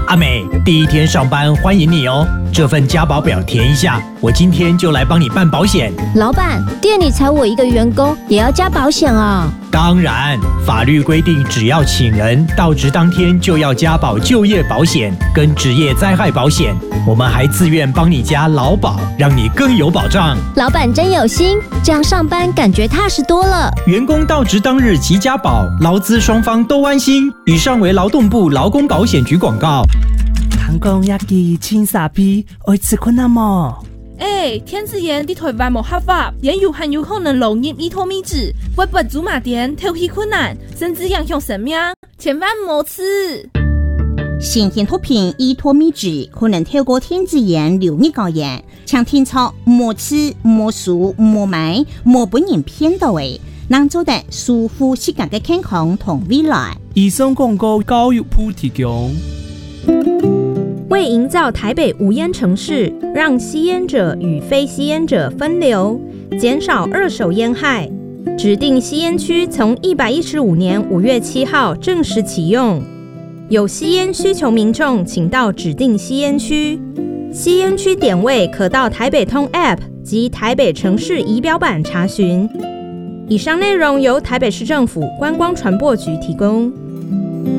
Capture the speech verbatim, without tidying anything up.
阿美，第一天上班欢迎你哦。这份加保表填一下，我今天就来帮你办保险。 老板，店里才我一个员工，也要加保险啊？ 当然，法律规定，只要请人到职当天就要加保就业保险跟职业灾害保险。我们还自愿帮你加劳保，让你更有保障。 老板真有心，这样上班感觉踏实多了。 员工到职当日即加保，劳资双方都安心。以上为劳动部劳工保险局广告。 糖讲一支青沙皮，爱吃困难么？ 哎，天子炎伫台灣無合法，也有很有可能流入伊托米子，會不足馬點透氣困難，甚至影響生命，千萬莫吃。 新型毒品伊托米子可能透過天子炎流入高原，請聽操莫吃、莫數、莫買、莫本人騙到嘅，能做得舒服自家嘅健康同未來。 以上廣告教育部提供。 为营造台北无烟城市，让吸烟者与非吸烟者分流，减少二手烟害，指定吸烟区从一百一十五年五月七号正式启用。有吸烟需求民众，请到指定吸烟区。吸烟区点位可到台北通 App 及台北城市仪表板查询。以上内容由台北市政府观光传播局提供。